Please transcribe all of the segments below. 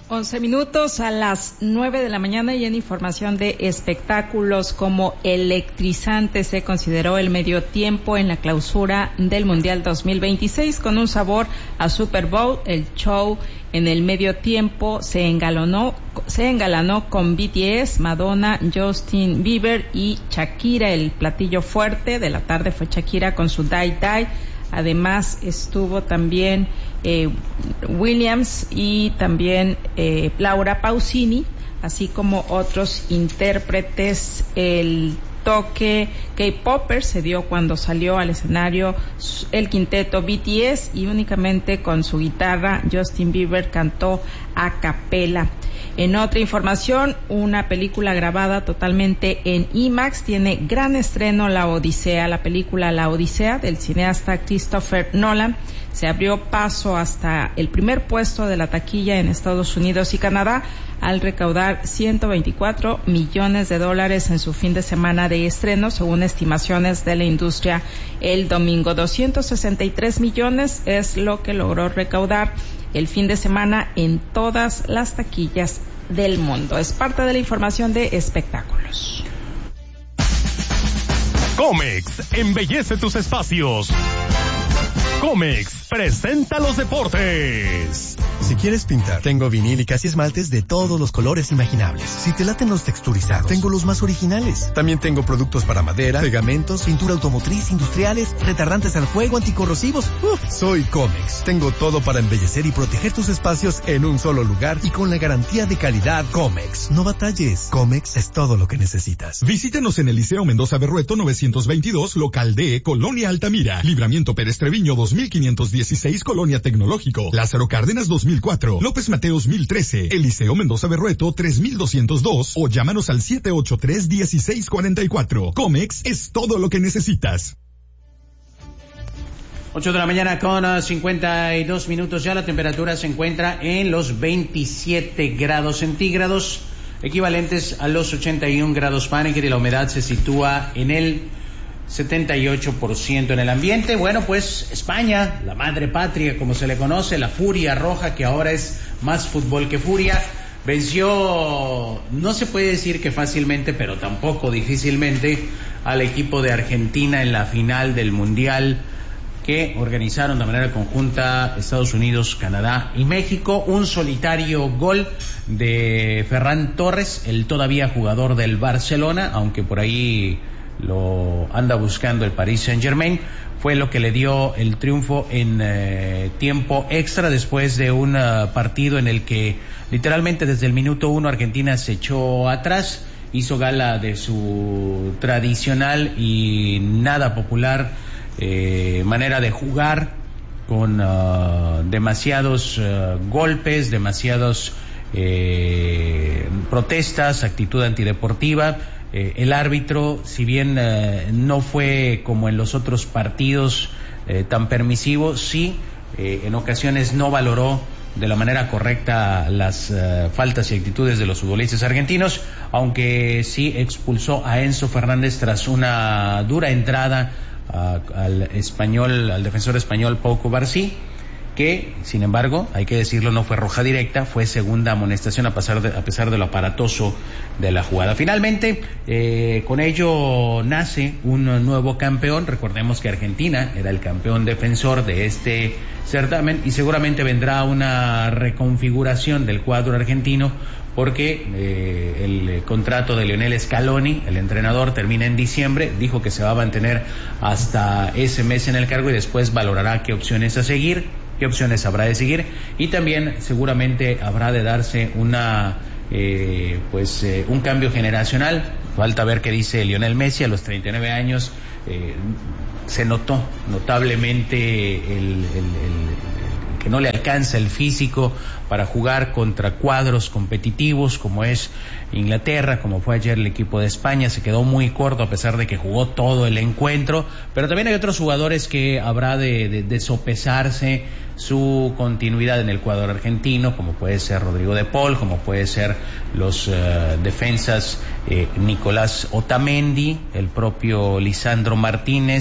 11 minutos a las 9 de la mañana y en información de espectáculos, como electrizante se consideró el medio tiempo en la clausura del Mundial 2026 con un sabor a Super Bowl. El show en el medio tiempo se engalanó con BTS, Madonna, Justin Bieber y Shakira. El platillo fuerte de la tarde fue Shakira con su Die Die. Además estuvo también Williams y también Laura Pausini, así como otros intérpretes. El toque K-Popper se dio cuando salió al escenario el quinteto BTS y únicamente con su guitarra Justin Bieber cantó a capela. En otra información, una película grabada totalmente en IMAX tiene gran estreno, La Odisea. La película La Odisea del cineasta Christopher Nolan se abrió paso hasta el primer puesto de la taquilla en Estados Unidos y Canadá al recaudar $124 millones en su fin de semana de estreno, según estimaciones de la industria el domingo. 263 millones es lo que logró recaudar el fin de semana en todas las taquillas del mundo. Es parte de la información de espectáculos. Comex embellece tus espacios. Comex presenta los deportes. Si quieres pintar, tengo vinil y casi esmaltes de todos los colores imaginables. Si te laten los texturizados, tengo los más originales. También tengo productos para madera, pegamentos, pintura automotriz, industriales, retardantes al fuego, anticorrosivos. Soy Comex. Tengo todo para embellecer y proteger tus espacios en un solo lugar y con la garantía de calidad Comex. No batalles. Comex es todo lo que necesitas. Visítenos en el Liceo Mendoza Berrueto 922, local D, Colonia Altamira. Libramiento Pérez Treviño 2516, Colonia Tecnológico. Lázaro Cárdenas 2004, López Mateos 1013, Eliseo Mendoza Berrueto 3202 o llámanos al 783-1644. Comex es todo lo que necesitas. 8 de la mañana con 52 minutos ya. La temperatura se encuentra en los 27 grados centígrados, equivalentes a los 81 grados Fahrenheit, y la humedad se sitúa en el 78% en el ambiente. Bueno, pues España, la madre patria como se le conoce, la furia roja, que ahora es más fútbol que furia, venció, no se puede decir que fácilmente, pero tampoco difícilmente, al equipo de Argentina en la final del Mundial que organizaron de manera conjunta Estados Unidos, Canadá y México. Un solitario gol de Ferran Torres, el todavía jugador del Barcelona, aunque por ahí lo anda buscando el Paris Saint-Germain, fue lo que le dio el triunfo en tiempo extra, después de un partido en el que literalmente desde el minuto 1 Argentina se echó atrás, hizo gala de su tradicional y nada popular manera de jugar, con demasiados golpes, demasiados protestas, actitud antideportiva. El árbitro, si bien no fue como en los otros partidos tan permisivo, sí en ocasiones no valoró de la manera correcta las faltas y actitudes de los futbolistas argentinos, aunque sí expulsó a Enzo Fernández tras una dura entrada al defensor español Pau Cubarsí, que sin embargo, hay que decirlo, no fue roja directa, fue segunda amonestación a pesar de lo aparatoso de la jugada. Finalmente, con ello nace un nuevo campeón. Recordemos que Argentina era el campeón defensor de este certamen y seguramente vendrá una reconfiguración del cuadro argentino, porque el contrato de Lionel Scaloni, el entrenador, termina en diciembre. Dijo que se va a mantener hasta ese mes en el cargo y después valorará qué opciones habrá de seguir, y también seguramente habrá de darse un cambio generacional. Falta ver qué dice Lionel Messi a los 39 años. Se notó notablemente el que no le alcanza el físico para jugar contra cuadros competitivos como es Inglaterra, como fue ayer el equipo de España. Se quedó muy corto a pesar de que jugó todo el encuentro, pero también hay otros jugadores que habrá de sopesarse su continuidad en el cuadro argentino, como puede ser Rodrigo de Paul, como puede ser los defensas Nicolás Otamendi, el propio Lisandro Martínez,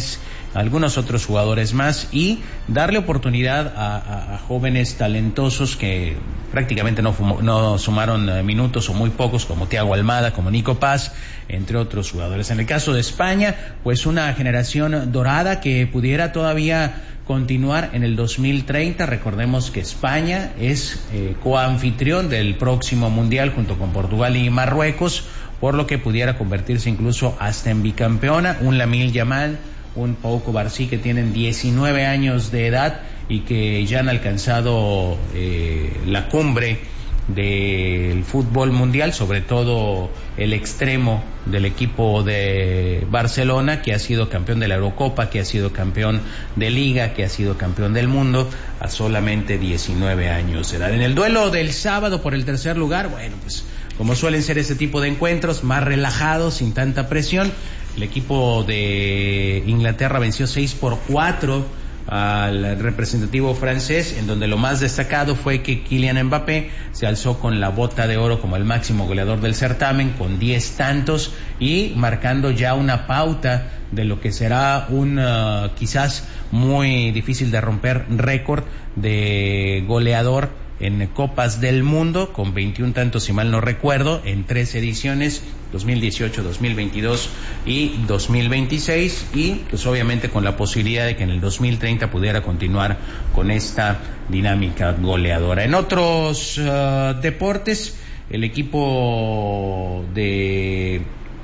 algunos otros jugadores más, y darle oportunidad a jóvenes talentosos que prácticamente no sumaron minutos o muy pocos, como Thiago Almada, como Nico Paz, entre otros jugadores. En el caso de España, pues una generación dorada que pudiera todavía continuar en el 2030. Recordemos que España es coanfitrión del próximo Mundial junto con Portugal y Marruecos, por lo que pudiera convertirse incluso hasta en bicampeona. Un Lamine Yamal, un Pau Cubarsí, que tienen 19 años de edad y que ya han alcanzado la cumbre del fútbol mundial, sobre todo el extremo del equipo de Barcelona, que ha sido campeón de la Eurocopa, que ha sido campeón de Liga, que ha sido campeón del mundo a solamente 19 años de edad. En el duelo del sábado por el tercer lugar, bueno, pues como suelen ser ese tipo de encuentros, más relajados, sin tanta presión, el equipo de Inglaterra venció 6-4 al representativo francés, en donde lo más destacado fue que Kylian Mbappé se alzó con la bota de oro como el máximo goleador del certamen, con 10 tantos, y marcando ya una pauta de lo que será un quizás muy difícil de romper récord de goleador en Copas del Mundo, con 21 tantos, si mal no recuerdo, en 3 ediciones, 2018, 2022 y 2026, y pues obviamente con la posibilidad de que en el 2030 pudiera continuar con esta dinámica goleadora. En otros deportes, el equipo de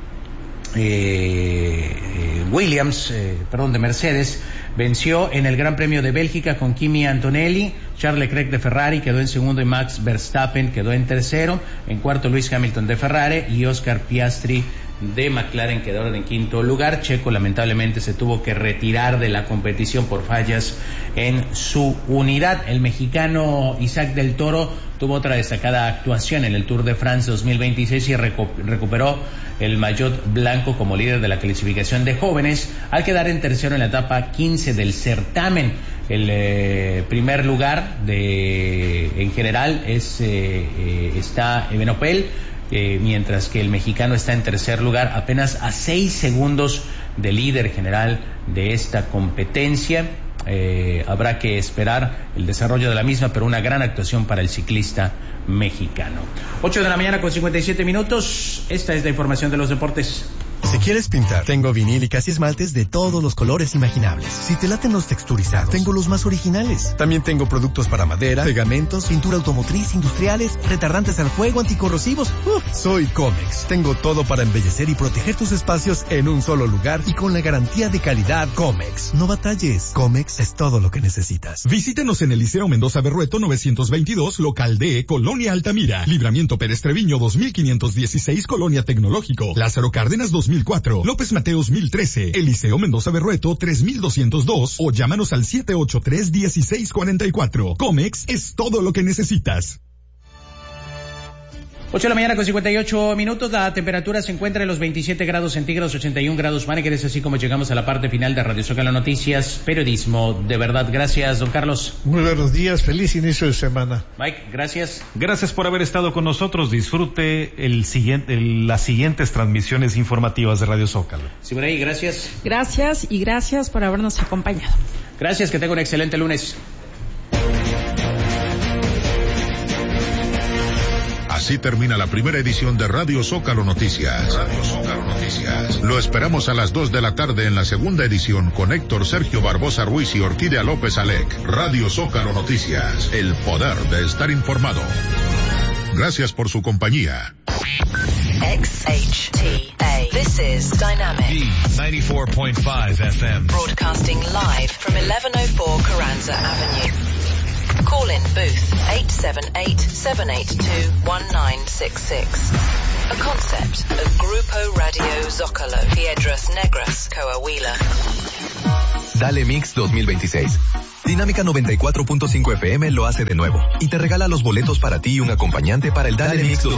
de Mercedes venció en el Gran Premio de Bélgica con Kimi Antonelli. Charles Leclerc de Ferrari quedó en segundo y Max Verstappen quedó en tercero. En cuarto, Lewis Hamilton de Ferrari y Oscar Piastri de McLaren quedaron en quinto lugar. Checo lamentablemente se tuvo que retirar de la competición por fallas en su unidad. El mexicano Isaac del Toro tuvo otra destacada actuación en el Tour de France 2026 y recuperó el maillot blanco como líder de la clasificación de jóvenes, al quedar en tercero en la etapa 15 del certamen. El primer lugar en general está Evenepoel, mientras que el mexicano está en tercer lugar, apenas a 6 segundos del líder general de esta competencia. Habrá que esperar el desarrollo de la misma, pero una gran actuación para el ciclista mexicano. 8 de la mañana con 57 minutos. Esta es la información de los deportes. Si quieres pintar, tengo vinílicas y esmaltes de todos los colores imaginables. Si te laten los texturizados, tengo los más originales. También tengo productos para madera, pegamentos, pintura automotriz, industriales, retardantes al fuego, anticorrosivos. Soy Comex. Tengo todo para embellecer y proteger tus espacios en un solo lugar y con la garantía de calidad Comex. No batalles. Comex es todo lo que necesitas. Visítenos en el Liceo Mendoza Berrueto 922, local D, Colonia Altamira. Libramiento Pérez Treviño 2516, Colonia Tecnológico. Lázaro Cárdenas 2004, López Mateos 1013, Eliseo Mendoza Berrueto 3202, o llámanos al 783-1644. Comex es todo lo que necesitas. 8 de la mañana con 58 minutos, la temperatura se encuentra en los 27 grados centígrados, 81 grados Fahrenheit, así como llegamos a la parte final de Radio Zócalo Noticias, periodismo de verdad. Gracias, don Carlos. Muy buenos días, feliz inicio de semana. Mike, gracias. Gracias por haber estado con nosotros, disfrute las siguientes transmisiones informativas de Radio Zócalo. Siboney, gracias. Gracias y gracias por habernos acompañado. Gracias, que tenga un excelente lunes. Así termina la primera edición de Radio Zócalo Noticias. Radio Zócalo Noticias. Lo esperamos a las 2 de la tarde en la segunda edición con Héctor Sergio Barbosa Ruiz y Orquídea López Alec. Radio Zócalo Noticias. El poder de estar informado. Gracias por su compañía. XHTA. This is Dynamic. D94.5 FM. Broadcasting live from 1104 Carranza Avenue. Call in booth 878-782-1966. A concept of Grupo Radio Zócalo. Piedras Negras, Coahuila. Dale Mix 2026. Dinámica 94.5 FM lo hace de nuevo y te regala los boletos para ti y un acompañante para el Dale Mix